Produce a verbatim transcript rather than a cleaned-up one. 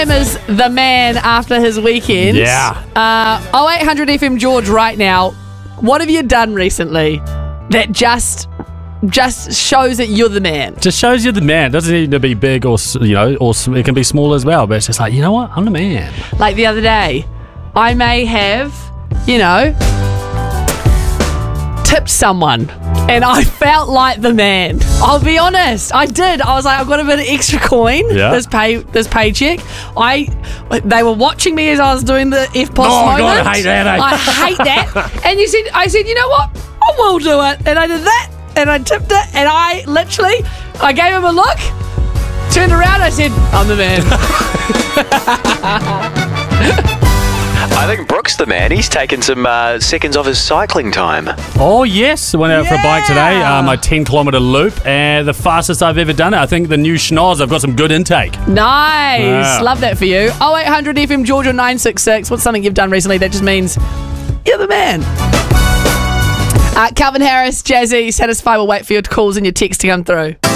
is the man after his weekend. Yeah. Uh, oh eight hundred F M George right now. What have you done recently that just just shows that you're the man? Just shows you're the man. It doesn't need to be big or, s- you know, or s- it can be small as well. But it's just like, you know what? I'm the man. Like the other day, I may have, you know, tipped someone and I felt like the man. I'll be honest, I did. I was like, I've got a bit of extra coin. Yeah. This pay, this paycheck. I, they were watching me as I was doing the F P O S Oh, moment. God, I hate that, eh? I hate that. And you said, I said, you know what? I will do it. And I did that. And I tipped it. And I literally, I gave him a look. Turned around. I said, I'm the man. I think Brooks the man. He's taken some uh, seconds off his cycling time. Oh, yes. I went out for a bike today, Yeah. uh, my ten kilometre loop, and the fastest I've ever done it. I think the new schnoz, I've got some good intake. Nice. Yeah. Love that for you. oh eight hundred F M Georgia nine six six. What's something you've done recently that just means you're the man? Uh, Calvin Harris, Jazzy, Satisfy will wait for your calls and your text to come through.